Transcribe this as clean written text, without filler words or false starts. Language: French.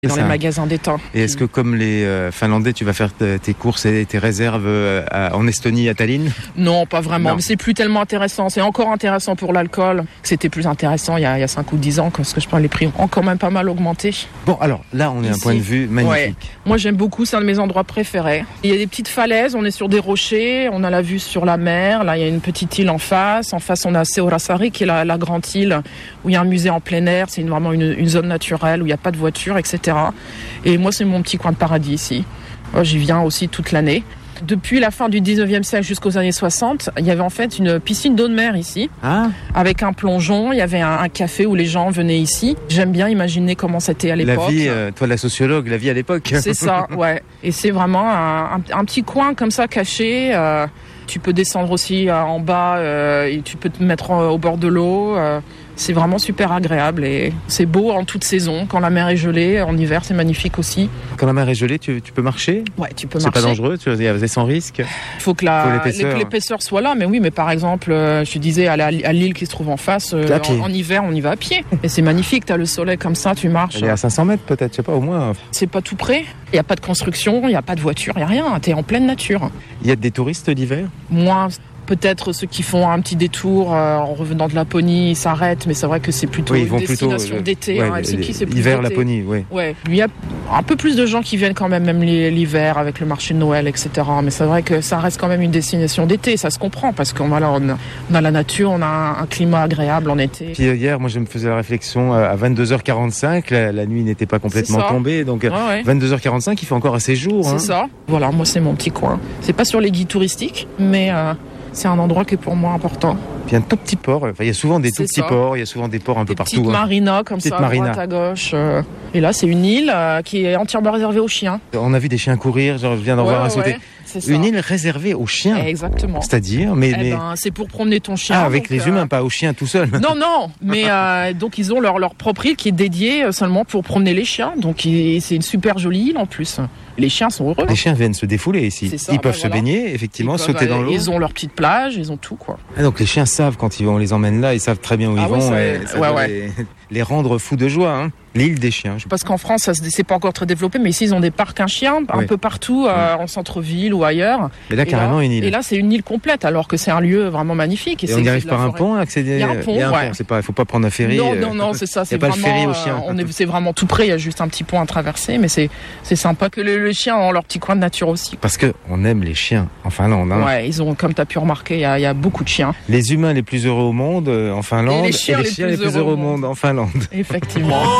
Dans les magasins d'État. Et est-ce que comme les Finlandais, tu vas faire tes courses et tes réserves en Estonie, à Tallinn ? Non, pas vraiment. Mais c'est plus tellement intéressant. C'est encore intéressant pour l'alcool. C'était plus intéressant il y a 5 ou 10 ans, parce que je pense que les prix ont quand même pas mal augmenté. Bon, alors là, on est à un point de vue magnifique. Ouais. Moi, j'aime beaucoup. C'est un de mes endroits préférés. Il y a des petites falaises. On est sur des rochers. On a la vue sur la mer. Là, il y a une petite île en face. En face, on a Seurasari, qui est la grande île où il y a un musée en plein air. C'est vraiment une zone naturelle où il n'y a pas de voiture, etc. Et moi, c'est mon petit coin de paradis ici. J'y viens aussi toute l'année. Depuis la fin du 19e siècle jusqu'aux années 60, il y avait en fait une piscine d'eau de mer ici, avec un plongeon. Il y avait un café où les gens venaient ici. J'aime bien imaginer comment c'était à l'époque. La vie, toi la sociologue, la vie à l'époque. C'est ça, ouais. Et c'est vraiment un petit coin comme ça caché. Tu peux descendre aussi en bas et tu peux te mettre au bord de l'eau. C'est vraiment super agréable et c'est beau en toute saison. Quand la mer est gelée, en hiver, c'est magnifique aussi. Quand la mer est gelée, tu peux marcher ? Ouais, tu peux marcher. C'est pas dangereux, c'est sans risque ? Il faut que l'épaisseur soit là. Mais oui, mais par exemple, je te disais, à l'île qui se trouve en face, en hiver, on y va à pied. Et c'est magnifique, tu as le soleil comme ça, tu marches. Elle est à 500 mètres peut-être, je sais pas, au moins. C'est pas tout près. Il n'y a pas de construction, il n'y a pas de voiture, il n'y a rien. Tu es en pleine nature. Il y a des touristes l'hiver ? Moins. Peut-être ceux qui font un petit détour en revenant de Laponie, ils s'arrêtent, mais c'est vrai que c'est plutôt une destination d'été. Helsinki, c'est plus l'hiver, d'été. Laponie, oui. Ouais. Il y a un peu plus de gens qui viennent quand même l'hiver avec le marché de Noël, etc. Mais c'est vrai que ça reste quand même une destination d'été, ça se comprend, parce qu'on a la nature, on a un climat agréable en été. Puis hier, moi je me faisais la réflexion, à 22h45, la nuit n'était pas complètement tombée, donc 22h45, il fait encore assez jour. C'est ça. Voilà, moi c'est mon petit coin. C'est pas sur les guides touristiques, mais... c'est un endroit qui est pour moi important. Puis un tout petit port, il y a souvent des tout petits ports, il y a souvent des ports un peu partout. Des petites marinas comme ça, à droite, à gauche. Et là, c'est une île qui est entièrement réservée aux chiens. On a vu des chiens courir, je viens d'en voir un sauter. Une île réservée aux chiens. Exactement. C'est-à-dire, c'est pour promener ton chien. Avec les humains, pas aux chiens tout seuls. Non, mais donc ils ont leur propre île qui est dédiée seulement pour promener les chiens. Donc c'est une super jolie île en plus. Les chiens sont heureux. Les chiens viennent se défouler ici. Ils peuvent se baigner, effectivement, sauter dans l'eau. Ils ont leur petite plage, ils ont tout, quoi. Donc les chiens savent quand on les emmène là, ils savent très bien où ils vont. Ça doit les rendre fous de joie, hein. L'île des chiens. Parce qu'en France, c'est pas encore très développé, mais ici, ils ont des parcs à chiens, un peu partout, en centre-ville ou ailleurs. Mais là, carrément une île. Et là, c'est une île complète, alors que c'est un lieu vraiment magnifique. Et on y arrive par un pont à accéder. Il y a un pont, il faut pas prendre un ferry. Non, c'est ça. Il n'y a pas le ferry aux chiens. C'est vraiment tout près, il y a juste un petit pont à traverser, mais c'est sympa que les chiens ont leur petit coin de nature aussi. Parce qu'on aime les chiens en Finlande. Hein. Ouais, ils ont, comme tu as pu remarquer, il y a beaucoup de chiens. Les humains les plus heureux au monde en Finlande, et les chiens les plus heureux au monde en Finlande. Effectivement.